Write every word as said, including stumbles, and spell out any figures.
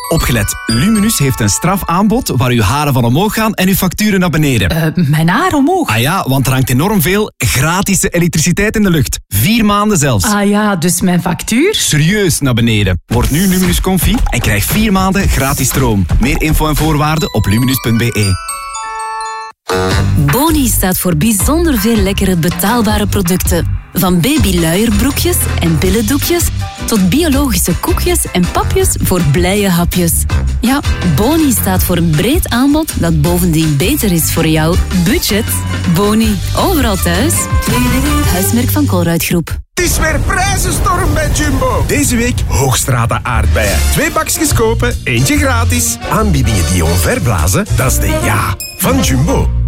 Opgelet, Luminus heeft een strafaanbod waar uw haren van omhoog gaan en uw facturen naar beneden. Uh, mijn haar omhoog? Ah ja, want er hangt enorm veel gratis elektriciteit in de lucht. Vier maanden zelfs. Ah ja, dus mijn factuur? Serieus naar beneden. Word nu Luminus Comfy en krijg vier maanden gratis stroom. Meer info en voorwaarden op luminus punt b e. Boni staat voor bijzonder veel lekkere betaalbare producten. Van babyluierbroekjes en billendoekjes tot biologische koekjes en papjes voor blije hapjes. Ja, Boni staat voor een breed aanbod dat bovendien beter is voor jouw budget. Boni, overal thuis. Huismerk van Colruyt Groep. Het is weer prijzenstorm bij Jumbo. Deze week Hoogstrata aardbeien. Twee bakjes kopen, eentje gratis. Aanbiedingen die omverblazen, dat is de ja van Jumbo.